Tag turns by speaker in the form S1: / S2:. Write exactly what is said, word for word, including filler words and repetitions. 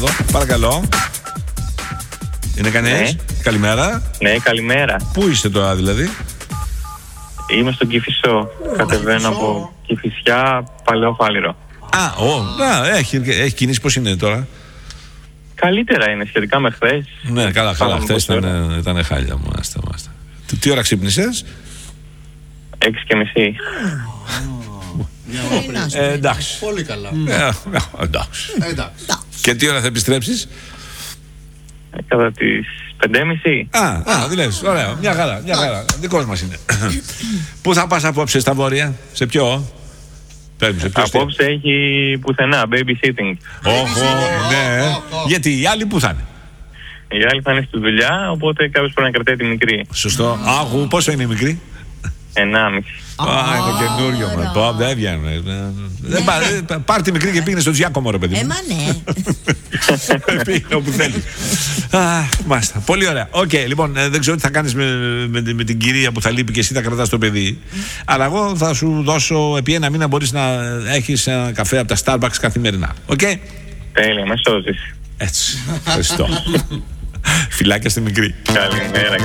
S1: Παρακαλώ. Είναι κανείς?
S2: Ναι.
S1: Καλημέρα.
S2: Ναι, καλημέρα.
S1: Πού είστε τώρα δηλαδή?
S2: Είμαι στον Κηφισό. Κατεβαίνω από Κηφισιά, Παλαιόφαλιρο.
S1: Α, ο, α, έχει, έχει κινήσει. Πώς είναι τώρα?
S2: Καλύτερα είναι σχετικά με χθες.
S1: Ναι, καλά, καλά.
S2: Πάμε
S1: Χθες
S2: πόση ώρα?
S1: ήταν, ήταν χάλια. Μάλιστα, μάλιστα. Τι, τι ώρα ξύπνησες?
S2: Έξι και μισή.
S1: Ε, εντάξει.
S3: Πολύ καλά.
S1: Ε, ε, εντάξει.
S3: Εντάξει.
S1: Και τι ώρα θα επιστρέψεις?
S2: Ε, Κατά τις πέντε και μισή.
S1: Α, α, δηλαδή, ωραία, μια χαρά, μια χαρά. Δικός μας είναι. Πού θα πας απόψε στα βόρεια? Σε ποιο? Πες μου, σε ποιο?
S2: Απόψε έχει πουθενά, babysitting.
S1: Όχι, ναι. Γιατί οι άλλοι πού θα είναι?
S2: Οι άλλοι θα είναι στη δουλειά, οπότε κάποιος πρέπει να κρατάει τη μικρή.
S1: Σωστό. Άχου, πόσο είναι η μικρή?
S2: Ενάμιση.
S1: Α, είναι καινούριο μου. Πω, δεν βγαίνουν. Δεν πά- Πάρ' τη μικρή και πήγαινε στο Διάκομο, ρε παιδί
S4: Ε,
S1: μου.
S4: μα ναι.
S1: Πήγαινε όπου θέλει. Μάλιστα. Πολύ ωραία. Οκ, λοιπόν, ε, δεν ξέρω τι θα κάνεις με, με, με την κυρία που θα λείπει και εσύ θα κρατάς το παιδί. Αλλά εγώ θα σου δώσω επί ένα μήνα μπορείς να έχεις ένα καφέ από τα Starbucks καθημερινά. Οκ.
S2: Τέλεια, με σώζεις.
S1: Έτσι. Ευχαριστώ. Φιλάκια στη μικρή.
S2: Καλημέρα.